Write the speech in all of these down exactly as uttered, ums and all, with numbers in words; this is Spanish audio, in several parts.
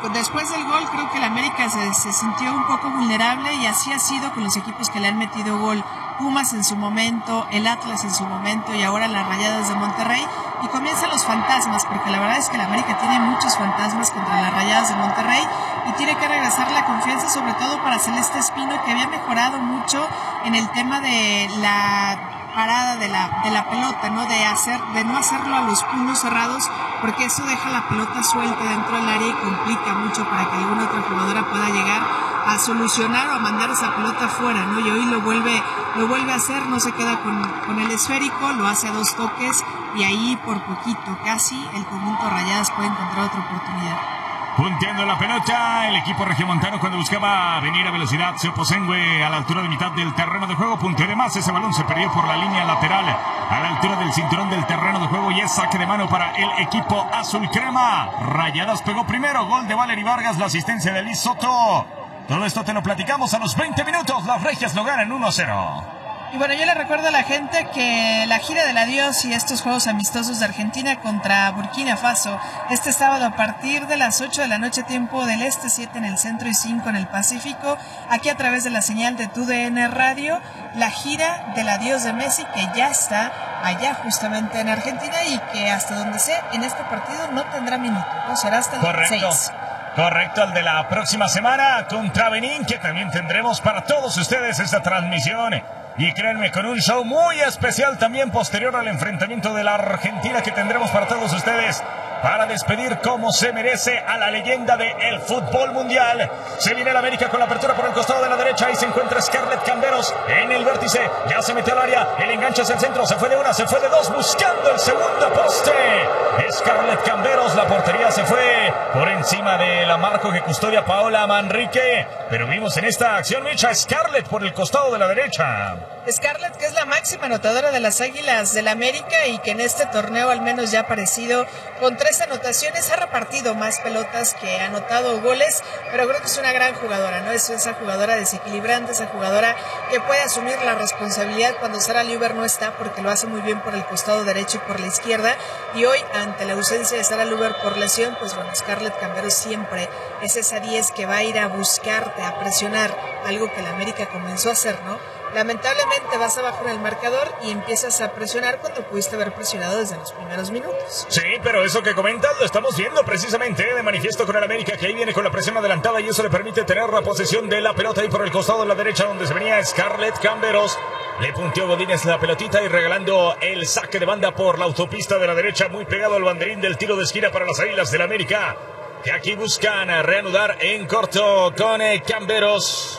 después del gol creo que el América se, se sintió un poco vulnerable y así ha sido con los equipos que le han metido gol. Pumas en su momento, el Atlas en su momento y ahora las Rayadas de Monterrey. Y comienzan los fantasmas, porque la verdad es que el América tiene muchos fantasmas contra las Rayadas de Monterrey y tiene que regresar la confianza, sobre todo para Celeste Espino, que había mejorado mucho en el tema de la parada de la, de la pelota, ¿no? De hacer, de no hacerlo a los puños cerrados, porque eso deja la pelota suelta dentro del área y complica mucho para que alguna otra jugadora pueda llegar a solucionar o a mandar esa pelota afuera, ¿no? Y hoy lo vuelve, lo vuelve a hacer, no se queda con, con el esférico, lo hace a dos toques y ahí por poquito, casi, el conjunto Rayadas puede encontrar otra oportunidad. Punteando la pelota, el equipo regiomontano cuando buscaba venir a velocidad, se Oposengüe a la altura de mitad del terreno de juego, punteó de más, ese balón se perdió por la línea lateral, a la altura del cinturón del terreno de juego y es saque de mano para el equipo azul crema. Rayadas pegó primero, gol de Valery Vargas, la asistencia de Liz Soto. Todo esto te lo platicamos a los veinte minutos, las regias lo ganan uno a cero. Y bueno, yo le recuerdo a la gente que la gira del adiós y estos juegos amistosos de Argentina contra Burkina Faso, este sábado a partir de las ocho de la noche, tiempo del este, siete en el centro y cinco en el Pacífico, aquí a través de la señal de Tu D N Radio, la gira del adiós de Messi, que ya está allá justamente en Argentina y que hasta donde sé, en este partido no tendrá minuto, ¿no? Será hasta el Correcto. seis. Correcto, el de la próxima semana contra Benín, que también tendremos para todos ustedes esta transmisión. Y créanme, con un show muy especial también posterior al enfrentamiento de la Argentina que tendremos para todos ustedes, para despedir como se merece a la leyenda del fútbol mundial. Se viene el América con la apertura por el costado de la derecha. Ahí se encuentra Scarlett Camberos en el vértice. Ya se metió al área. El enganche es el centro. Se fue de una, se fue de dos, buscando el segundo poste. Scarlett Camberos, la portería se fue por encima de la marco que custodia Paola Manrique. Pero vimos en esta acción, Micha, Scarlett por el costado de la derecha. Scarlett, que es la máxima anotadora de las Águilas del América y que en este torneo al menos ya ha aparecido con tres anotaciones, ha repartido más pelotas que ha anotado goles, pero creo que es una gran jugadora, ¿no? Es esa jugadora desequilibrante, esa jugadora que puede asumir la responsabilidad cuando Sara Luber no está, porque lo hace muy bien por el costado derecho y por la izquierda, y hoy ante la ausencia de Sara Luber por lesión, pues bueno, Scarlett Camberos siempre es esa diez que va a ir a buscarte, a presionar, algo que la América comenzó a hacer, ¿no? Lamentablemente vas abajo en el marcador y empiezas a presionar cuando pudiste haber presionado desde los primeros minutos. Sí, pero eso que comentas lo estamos viendo precisamente de manifiesto con el América, que ahí viene con la presión adelantada y eso le permite tener la posesión de la pelota ahí por el costado de la derecha donde se venía Scarlett Camberos. Le punteó Godínez la pelotita y regalando el saque de banda por la autopista de la derecha, muy pegado al banderín del tiro de esquina para las Águilas del América, que aquí buscan reanudar en corto con eh, Camberos.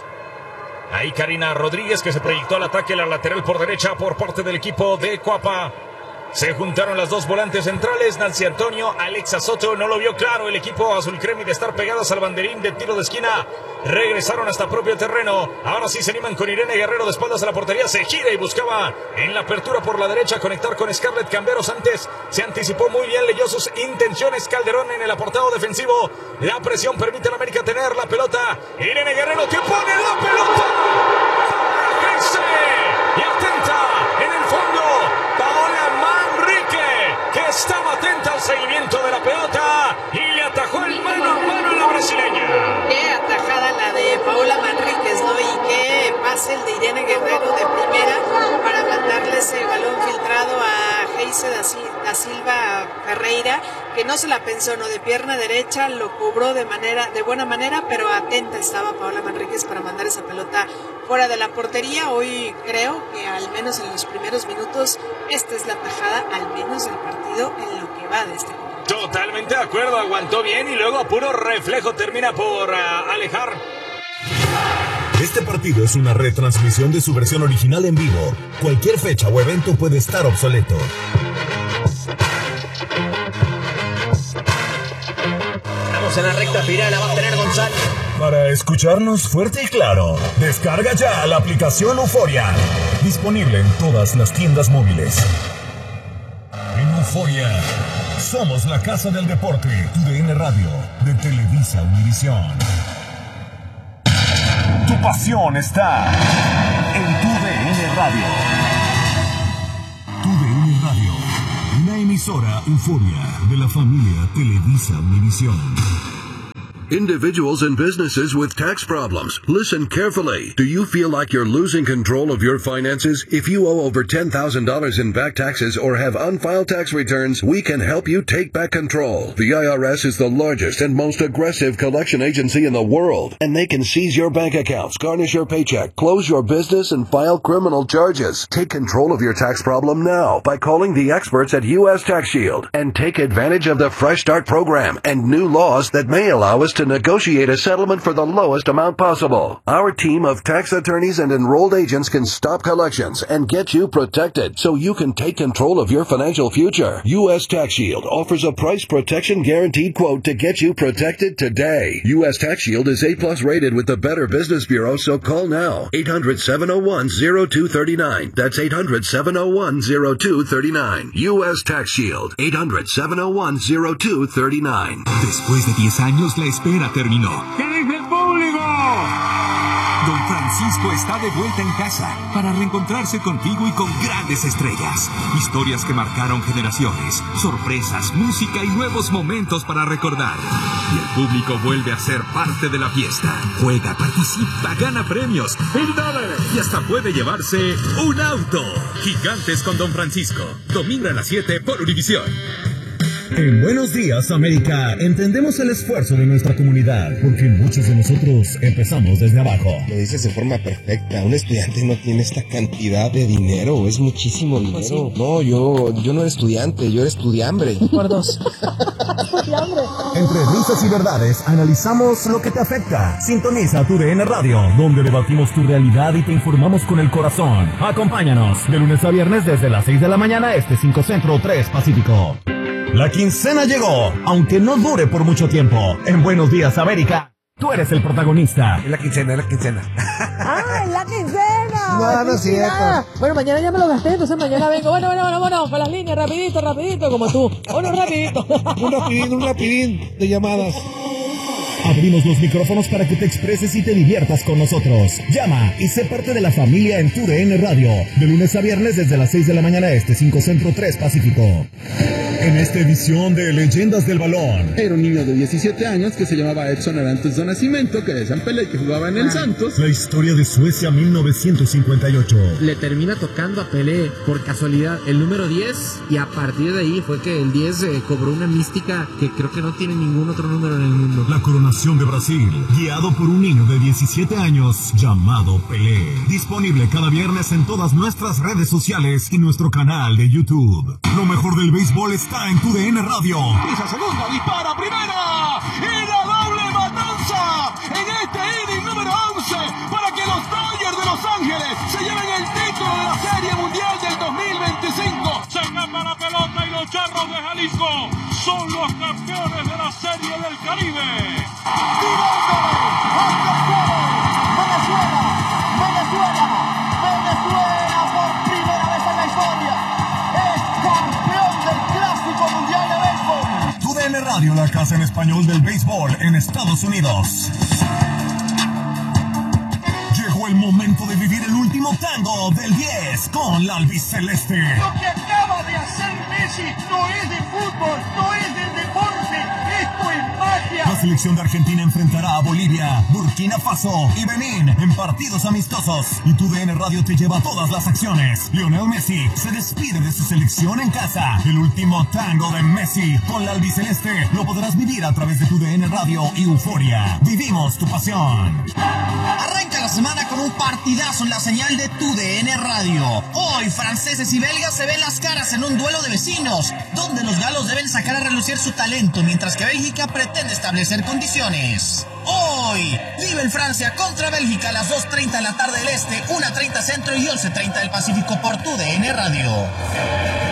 Ahí Karina Rodríguez, que se proyectó al ataque, la lateral por derecha por parte del equipo de Coapa. Se juntaron las dos volantes centrales, Nancy Antonio, Alexa Soto. No lo vio claro el equipo azul crema de estar pegadas al banderín de tiro de esquina. Regresaron hasta propio terreno. Ahora sí se animan con Irene Guerrero de espaldas a la portería. Se gira y buscaba en la apertura por la derecha conectar con Scarlett Camberos. Antes se anticipó muy bien, leyó sus intenciones Calderón en el aportado defensivo. La presión permite a la América tener la pelota. Irene Guerrero que pone la pelota. Y atenta en el fondo Paola Manrique, que estaba atenta al seguimiento de la pelota y le atajó el mano a mano a la brasileña. Qué atajada la de Paola Manríquez, ¿no? Y qué pase el de Irene Guerrero de primera para mandarle ese balón filtrado a Geise da Silva Ferreira, que no se la pensó, ¿no? De pierna derecha lo cobró de manera, de buena manera, pero atenta estaba Paola Manríquez para mandar esa pelota fuera de la portería. Hoy creo que al menos en los primeros minutos esta es la tajada al menos del partido en lo que va de este partido. Totalmente de acuerdo, aguantó bien y luego a puro reflejo termina por uh, alejar. Este partido es una retransmisión de su versión original en vivo. Cualquier fecha o evento puede estar obsoleto. Estamos en la recta final, la va a tener González. Para escucharnos fuerte y claro, descarga ya la aplicación Euforia. Disponible en todas las tiendas móviles. En Euforia, somos la casa del deporte. Tu D N Radio, de Televisa Univisión. Tu pasión está en Tu D N Radio. Tu D N Radio, una emisora Euforia de la familia Televisa Univisión. Individuals and businesses with tax problems. Listen carefully. Do you feel like you're losing control of your finances? If you owe over ten thousand dollars in back taxes or have unfiled tax returns, we can help you take back control. The I R S is the largest and most aggressive collection agency in the world, and they can seize your bank accounts, garnish your paycheck, close your business, and file criminal charges. Take control of your tax problem now by calling the experts at U S Tax Shield and take advantage of the Fresh Start program and new laws that may allow us to negotiate a settlement for the lowest amount possible. Our team of tax attorneys and enrolled agents can stop collections and get you protected so you can take control of your financial future. U S Tax Shield offers a price protection guaranteed quote to get you protected today. U S Tax Shield is A plus rated with the Better Business Bureau, so call now. eight hundred, seven oh one, oh two three nine. That's eight hundred, seven oh one, oh two three nine. U S Tax Shield. eight hundred, seven oh one, oh two three nine. Después de diez años, la espera terminó. ¿Qué dice el público? Don Francisco está de vuelta en casa para reencontrarse contigo y con grandes estrellas. Historias que marcaron generaciones, sorpresas, música y nuevos momentos para recordar. Y el público vuelve a ser parte de la fiesta. Juega, participa, gana premios, mil dólares y hasta puede llevarse un auto. Gigantes con Don Francisco. Domingo a las siete por Univisión. En Buenos Días, América, entendemos el esfuerzo de nuestra comunidad, porque muchos de nosotros empezamos desde abajo. Lo dices de forma perfecta. Un estudiante no tiene esta cantidad de dinero, es muchísimo dinero. ¿Sí? No, yo, yo no era estudiante, yo era estudiambre. Por dos. Entre risas y verdades, analizamos lo que te afecta. Sintoniza tu D N Radio, donde debatimos tu realidad y te informamos con el corazón. Acompáñanos de lunes a viernes desde las seis de la mañana, este cinco Centro, tres Pacífico. La quincena llegó, aunque no dure por mucho tiempo. En Buenos Días, América, tú eres el protagonista. Es la quincena, es la quincena. ¡Ah, es la quincena! No, no es cierto. Bueno, mañana ya me lo gasté, entonces mañana vengo. Bueno, bueno, bueno, bueno, con las líneas, rapidito, rapidito, como tú. Bueno, rapidito. Un rapidín, un rapidín de llamadas. Abrimos los micrófonos para que te expreses y te diviertas con nosotros. Llama y sé parte de la familia en tu D N Radio. De lunes a viernes desde las seis de la mañana este, cinco Centro, tres Pacífico. En esta edición de Leyendas del Balón. Era un niño de diecisiete años que se llamaba Edson Arantes do Nascimento, que de San Pelé, que jugaba en el Santos. La historia de Suecia mil novecientos cincuenta y ocho. Le termina tocando a Pelé, por casualidad, el número diez, y a partir de ahí fue que el diez eh, cobró una mística que creo que no tiene ningún otro número en el mundo. La coronación de Brasil, guiado por un niño de diecisiete años llamado Pelé. Disponible cada viernes en todas nuestras redes sociales y nuestro canal de YouTube. Lo mejor del béisbol está en tu D N Radio. Esa segunda, dispara, primera. Y la doble matanza en este inning número once para que los Dodgers de Los Ángeles se lleven el título de la Serie Mundial del dos mil veinticinco. Se gana la pelota y los Charros de Jalisco son los campeones de la Serie del Caribe. Venezuela, Venezuela, Venezuela por primera vez en la historia es campeón del Clásico Mundial de Béisbol. Tu D N Radio, la casa en español del béisbol en Estados Unidos. Llegó el momento de vivir el último tango del diez con la albiceleste. Lo que acaba de hacer Messi no es de fútbol, no es del deporte, esto es magia. La selección de Argentina enfrentará a Bolivia, Burkina Faso y Benín en partidos amistosos. Y tu D N Radio te lleva todas las acciones. Lionel Messi se despide de su selección en casa. El último tango de Messi con la albiceleste lo podrás vivir a través de tu D N Radio y Euforia. Vivimos tu pasión. Arranca la semana con un partidazo en la señal de tu D N Radio. Hoy franceses y belgas se ven las caras en un duelo de vecinos, donde los galos deben sacar a relucir su talento, mientras que Bélgica pretende establecer condiciones. Hoy, vive en Francia contra Bélgica a las dos treinta de la tarde del Este, una treinta Centro y once treinta del Pacífico por tu D N Radio.